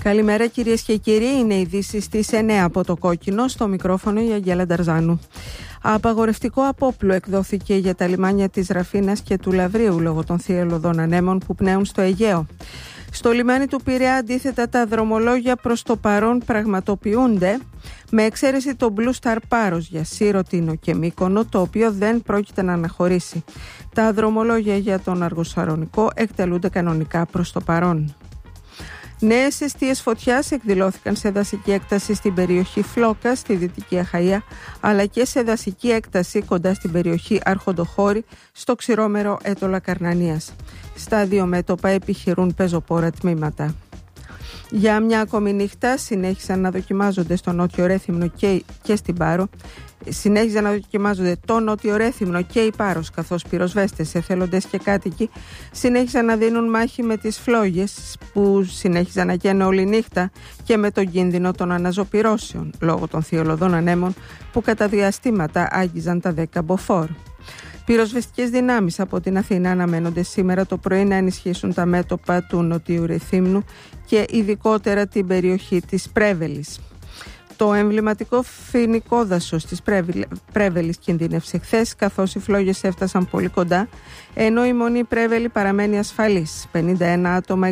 Καλημέρα κυρίες και κύριοι, είναι ειδήσεις στις 9 από το Κόκκινο, στο μικρόφωνο η Αγγέλα Νταρζάνου. Απαγορευτικό απόπλου εκδόθηκε για τα λιμάνια της Ραφίνας και του Λαβρίου λόγω των θύελλωδων ανέμων που πνέουν στο Αιγαίο. Στο λιμάνι του Πειραιά αντίθετα τα δρομολόγια προς το παρόν πραγματοποιούνται, με εξαίρεση το Blue Star Πάρος για Σύρο, Τίνο και Μύκονο, το οποίο δεν πρόκειται να αναχωρήσει. Τα δρομολόγια για τον Αργοσαρονικό εκτελούνται κανονικά προς το παρόν. Νέες εστίες φωτιάς εκδηλώθηκαν σε δασική έκταση στην περιοχή Φλόκα, στη Δυτική Αχαΐα, αλλά και σε δασική έκταση κοντά στην περιοχή Αρχοντοχώρη, στο ξηρόμερο Έτολα Καρνανίας. Στα δύο μέτωπα επιχειρούν πεζοπόρα τμήματα. Για μια ακόμη νύχτα συνέχισαν να δοκιμάζονται στο Νότιο Ρέθυμνο και στην Πάρο. Συνέχιζαν να δοκιμάζονται το Νότιο Ρέθυμνο και η Πάρος, καθώς πυροσβέστες, εθελοντές και κάτοικοι συνέχισαν να δίνουν μάχη με τις φλόγες που συνέχιζαν να καίνε όλη νύχτα και με τον κίνδυνο των αναζωπυρώσεων λόγω των θυελλωδών ανέμων που κατά διαστήματα άγγιζαν τα 10 μποφόρ. Πυροσβεστικές δυνάμεις από την Αθήνα αναμένονται σήμερα το πρωί να ενισχύσουν τα μέτωπα του Νοτιού Ρεθύμνου και ειδικότερα την περιοχή της Πρέβελης. Το εμβληματικό φοινικό δάσος της Πρέβελης κινδύνευσε χθες, καθώς οι φλόγες έφτασαν πολύ κοντά, ενώ η μονή Πρέβελη παραμένει ασφαλής. 51 άτομα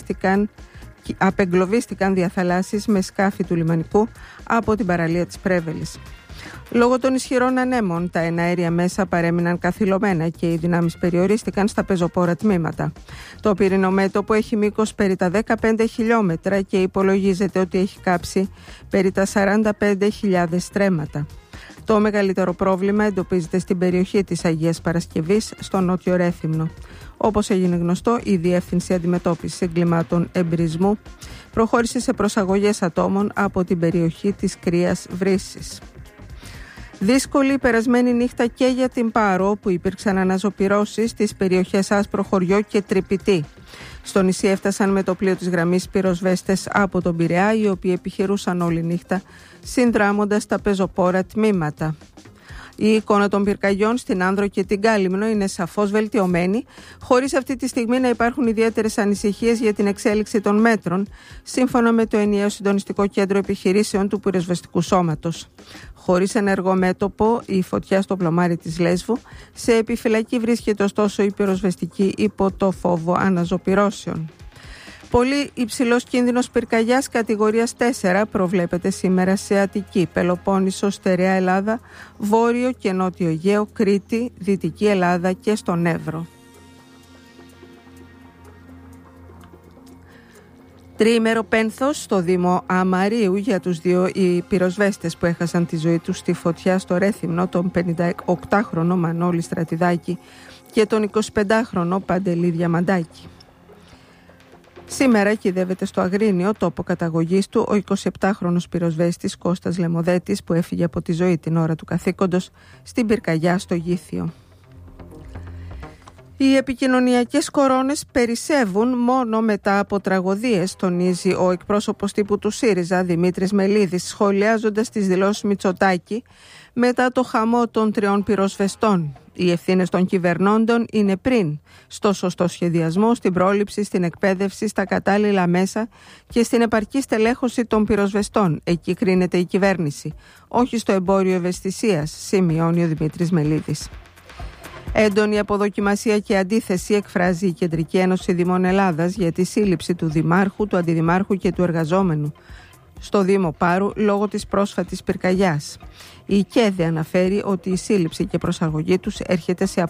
απεγκλωβίστηκαν διαθαλάσσης με σκάφη του λιμανικού από την παραλία της Πρέβελης. Λόγω των ισχυρών ανέμων, τα εναέρια μέσα παρέμειναν καθυλωμένα και οι δυνάμεις περιορίστηκαν στα πεζοπόρα τμήματα. Το πυρηνό μέτωπο έχει μήκος περί τα 15 χιλιόμετρα και υπολογίζεται ότι έχει κάψει περί τα 45.000 στρέμματα. Το μεγαλύτερο πρόβλημα εντοπίζεται στην περιοχή της Αγίας Παρασκευής, στο Νότιο Ρέθυμνο. Όπως έγινε γνωστό, η Διεύθυνση Αντιμετώπισης Εγκλημάτων Εμπρισμού προχώρησε σε προσαγωγές ατόμων από την περιοχή της Κρίας Βρύσσης. Δύσκολη η περασμένη νύχτα και για την Πάρο, όπου υπήρξαν αναζωπυρώσεις στις περιοχές Άσπρο Χωριό και Τρυπητή. Στο νησί έφτασαν με το πλοίο της γραμμής πυροσβέστες από τον Πειραιά, οι οποίοι επιχειρούσαν όλη νύχτα, συνδράμοντας τα πεζοπόρα τμήματα. Η εικόνα των πυρκαγιών στην Άνδρο και την Κάλυμνο είναι σαφώς βελτιωμένη, χωρίς αυτή τη στιγμή να υπάρχουν ιδιαίτερες ανησυχίες για την εξέλιξη των μέτρων, σύμφωνα με το ενιαίο συντονιστικό κέντρο επιχειρήσεων του πυροσβεστικού σώματος. Χωρίς ενεργό μέτωπο, η φωτιά στο πλωμάρι της Λέσβου, σε επιφυλακή βρίσκεται ωστόσο η πυροσβεστική υπό το φόβο αναζωπυρώσεων. Πολύ υψηλός κίνδυνος πυρκαγιάς κατηγορίας 4 προβλέπεται σήμερα σε Αττική, Πελοπόννησο, Στερεά Ελλάδα, Βόρειο και Νότιο Αιγαίο, Κρήτη, Δυτική Ελλάδα και στον Εύρο. Τριήμερο πένθος στο Δήμο Αμαρίου για τους δύο πυροσβέστες που έχασαν τη ζωή τους στη φωτιά στο Ρέθυμνο, τον 58χρονο Μανώλη Στρατιδάκη και τον 25χρονο Παντελή Διαμαντάκη. Σήμερα κυδεύεται στο Αγρίνιο, τόπο καταγωγής του, ο 27χρονος πυροσβέστης Κώστας Λεμοδέτης που έφυγε από τη ζωή την ώρα του καθήκοντος στην πυρκαγιά στο Γήθιο. Οι επικοινωνιακές κορώνες περισσεύουν μόνο μετά από τραγωδίες, τονίζει ο εκπρόσωπος τύπου του ΣΥΡΙΖΑ, Δημήτρης Μελίδης, σχολιάζοντας τις δηλώσεις Μητσοτάκη μετά το χαμό των 3 πυροσβεστών. Οι ευθύνες των κυβερνώντων είναι πριν, στο σωστό σχεδιασμό, στην πρόληψη, στην εκπαίδευση, στα κατάλληλα μέσα και στην επαρκή στελέχωση των πυροσβεστών. Εκεί κρίνεται η κυβέρνηση, όχι στο εμπόριο ευαισθησίας, σημειώνει ο Δημήτρης Μελίδης. Έντονη αποδοκιμασία και αντίθεση εκφράζει η Κεντρική Ένωση Δήμων Ελλάδας για τη σύλληψη του Δημάρχου, του Αντιδημάρχου και του εργαζόμενου στο Δήμο Πάρου λόγω της πρόσφατης πυρκαγιάς. Η ΚΕΔΕ αναφέρει ότι η σύλληψη και προσαγωγή τους έρχεται σε